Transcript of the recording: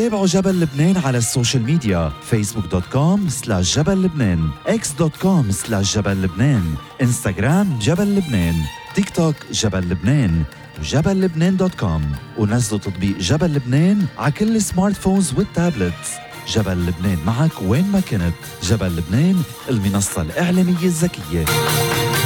تابعوا جبل لبنان على السوشيال ميديا facebook.com/جبل لبنان x.com/جبل لبنان انستغرام جبل لبنان تيك توك جبل لبنان وجبل لبنان.com ونزلوا تطبيق جبل لبنان على كل السمارت فونز والتابلتس. جبل لبنان معك وين ما كنت. جبل لبنان، المنصة الإعلامية الذكية.